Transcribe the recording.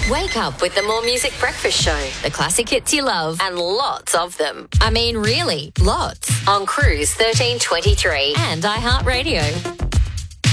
Wake up with the More Music Breakfast Show. The classic hits you love and lots of them. I mean, really, lots. On Cruise 1323 and iHeartRadio.